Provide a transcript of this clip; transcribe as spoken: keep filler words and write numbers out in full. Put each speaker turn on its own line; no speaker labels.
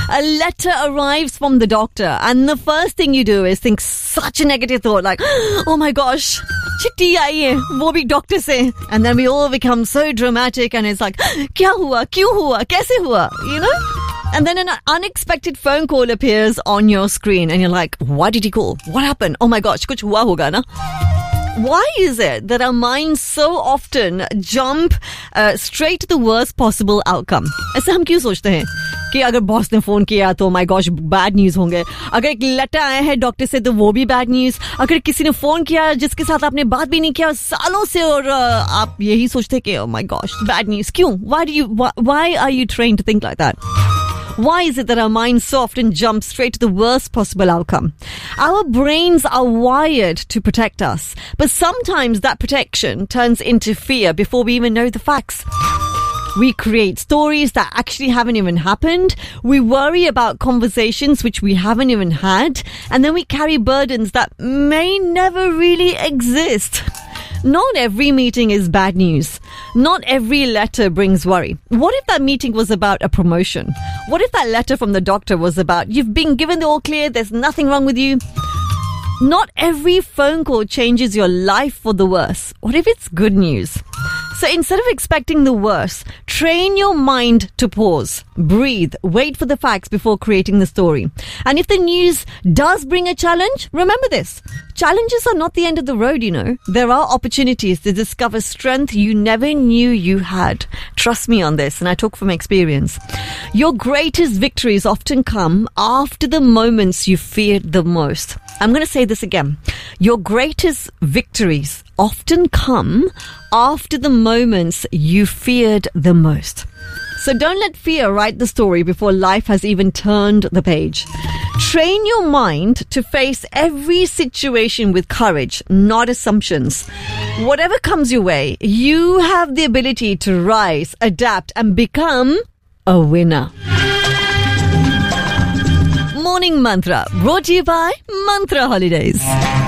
A letter arrives from the doctor and the first thing you do is think such a negative thought like, oh my gosh, chitti aayi hai, wo bhi doctor se. And then we all become so dramatic and it's like, kya hua, kyun hua, kaise hua, you know? And then an unexpected phone call appears on your screen and you're like, why did he call? What happened? Oh my gosh, kuch hua hoga na? Why is it that our minds so often jump uh, straight to the worst possible outcome? ऐसे हम क्यों सोचते हैं कि अगर boss ने phone किया तो my gosh bad news होंगे, अगर एक लेटर आया है डॉक्टर से तो वो भी bad news, अगर किसी ने फोन किया जिसके साथ आपने बात भी नहीं किया सालों से और uh, आप यही सोचते कि oh my gosh bad news. क्यों? Why do you? Why, why are you trained to think like that? Why is it that our minds so often jump straight to the worst possible outcome? Our brains are wired to protect us, but sometimes that protection turns into fear before we even know the facts. We create stories that actually haven't even happened. We worry about conversations which we haven't even had. And then we carry burdens that may never really exist. Not every meeting is bad news. Not every letter brings worry. What if that meeting was about a promotion? What if that letter from the doctor was about, you've been given the all clear, there's nothing wrong with you? Not every phone call changes your life for the worse. What if it's good news? So instead of expecting the worst, train your mind to pause, breathe, wait for the facts before creating the story. And if the news does bring a challenge, remember this. Challenges are not the end of the road, you know. There are opportunities to discover strength you never knew you had. Trust me on this, and I talk from experience. Your greatest victories often come after the moments you feared the most. I'm going to say this again. Your greatest victories often come after the moments you feared the most. So don't let fear write the story before life has even turned the page. Train your mind to face every situation with courage, not assumptions. Whatever comes your way, you have the ability to rise, adapt, and become a winner. Morning Mantra, brought to you by Mantra Holidays.